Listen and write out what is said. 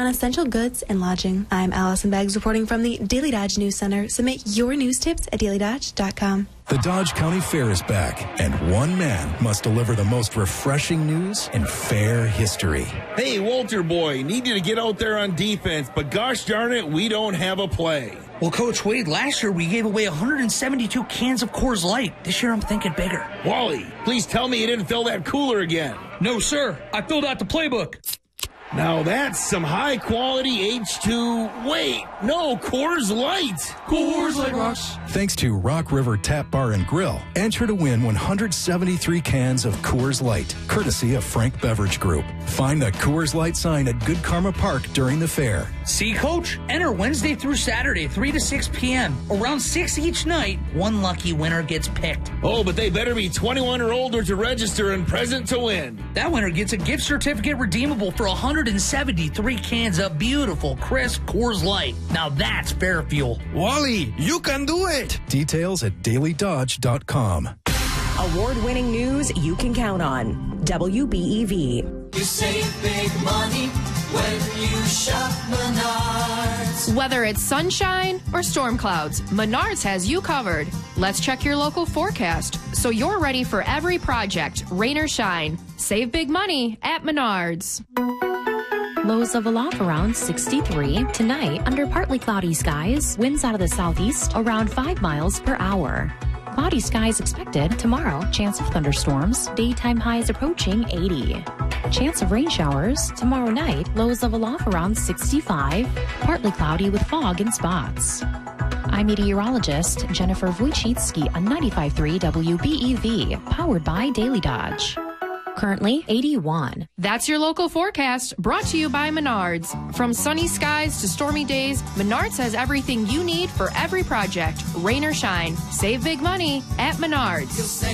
on essential goods and lodging. I'm Allison Beggs reporting from the Daily Dodge News Center. Submit your news tips at dailydodge.com. The Dodge County Fair is back, and one man must deliver the most refreshing news in fair history. Hey, Walter boy, need you to get out there on defense, but gosh darn it, we don't have a play. Well, Coach Wade, last year we gave away 172 cans of Coors Light. This year I'm thinking bigger. Wally, please tell me you didn't fill that cooler again. No, sir. I filled out the playbook. Now that's some high-quality H2... Wait, no, Coors Light. Coors Light rocks. Thanks to Rock River Tap Bar and Grill, enter to win 173 cans of Coors Light, courtesy of Frank Beverage Group. Find the Coors Light sign at Good Karma Park during the fair. See, Coach? Enter Wednesday through Saturday, 3 to 6 p.m. Around 6 each night, one lucky winner gets picked. Oh, but they better be 21 or older to register and present to win. That winner gets a gift certificate redeemable for 173 cans of beautiful, crisp Coors Light. Now that's fair fuel. Wally, you can do it. Details at dailydodge.com. Award-winning news you can count on. WBEV. You save big money when you shop Menards. Whether it's sunshine or storm clouds, Menards has you covered. Let's check your local forecast so you're ready for every project, rain or shine. Save big money at Menards. Lows of aloft around 63. Tonight, under partly cloudy skies, winds out of the southeast around 5 miles per hour. Cloudy skies expected tomorrow. Chance of thunderstorms. Daytime highs approaching 80. Chance of rain showers tomorrow night. Lows of aloft around 65. Partly cloudy with fog in spots. I'm meteorologist Jennifer Wojcicki on 95.3 WBEV, powered by Daily Dodge. Currently 81. That's your local forecast, brought to you by Menards. From sunny skies to stormy days, Menards has everything you need for every project, rain or shine. Save big money at Menards.